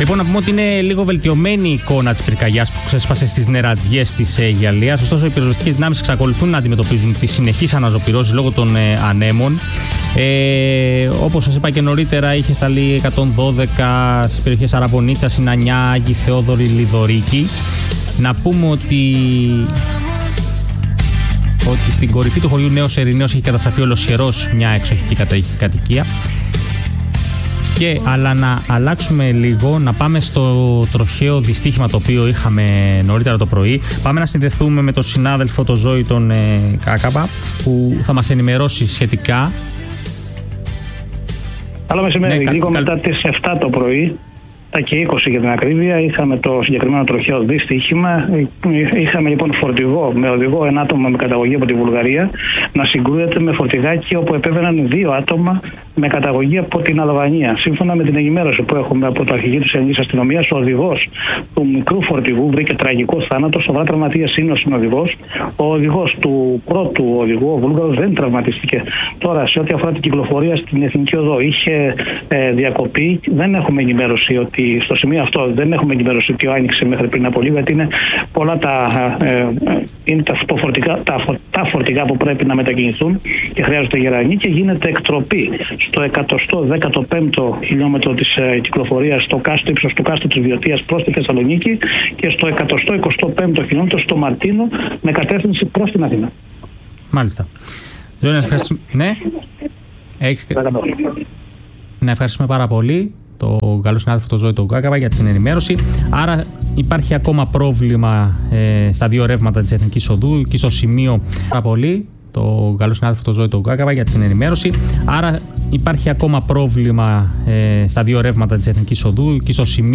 Λοιπόν, να πούμε ότι είναι λίγο βελτιωμένη η εικόνα της πυρκαγιάς που ξέσπασε στις νερατζιές της Γιαλίας. Ωστόσο, οι πυροσβεστικές δυνάμεις εξακολουθούν να αντιμετωπίζουν τις συνεχείς αναζωπυρώσεις λόγω των ανέμων. Όπως σας είπα και νωρίτερα, είχε σταλεί 112 στις περιοχές Αραβωνίτσα, Σινανιά, Άγιοι Θεόδωρη, Λιδωρίκη. Να πούμε ότι στην κορυφή του χωριού Νέος Ερηναίος έχει καταστραφεί ολοσχερός μια εξοχική κατοικία. Αλλά να αλλάξουμε λίγο, να πάμε στο τροχαίο δυστύχημα το οποίο είχαμε νωρίτερα το πρωί. Πάμε να συνδεθούμε με τον συνάδελφο τον Ζώη τον Κάκαβα, που θα μας ενημερώσει σχετικά. Καλό μεσημέρι, λίγο μετά τις 7 το πρωί, τα και 20 για την ακρίβεια, είχαμε το συγκεκριμένο τροχαίο δυστύχημα. Είχαμε λοιπόν φορτηγό με οδηγό ένα άτομο με καταγωγή από τη Βουλγαρία να συγκρούεται με φορτηγάκι όπου επέβαιναν 2 άτομα με καταγωγή από την Αλβανία. Σύμφωνα με την ενημέρωση που έχουμε από το αρχηγείο της Ελληνικής Αστυνομίας, ο οδηγός του μικρού φορτηγού βρήκε τραγικό θάνατο. Σοβαρά τραυματίας είναι ο συνοδηγός. Ο οδηγός του πρώτου οδηγού, ο Βούλγαρος, δεν τραυματίστηκε. Τώρα, σε ό,τι αφορά την κυκλοφορία στην Εθνική Οδό, είχε διακοπεί. Δεν έχουμε ενημέρωση ότι στο σημείο αυτό δεν έχουμε ενημέρωση ότι άνοιξε μέχρι πριν από λίγο, γιατί είναι πολλά τα φορτηγά που πρέπει να μετακινηθούν και χρειάζονται γερανοί και γίνεται εκτροπή στο 115ο χιλιόμετρο της κυκλοφορίας στο ύψος του κάστρου της Βιωτίας προς τη Θεσσαλονίκη και στο 125ο χιλιόμετρο στο Μαρτίνο με κατεύθυνση προς την Αθήνα. Μάλιστα. Ναι. Να ευχαριστούμε πάρα πολύ τον καλό συνάδελφο τον Ζώη τον Κάκαβα για την ενημέρωση. Άρα υπάρχει ακόμα πρόβλημα στα 2 ρεύματα της Εθνικής Οδού και στο σημείο. Πάρα πολύ τον καλό συνάδελφο τον Ζώη τον Κάκαβα για την ενημέρωση. Άρα υπάρχει ακόμα πρόβλημα στα 2 ρεύματα της Εθνικής Οδού και στο σημείο.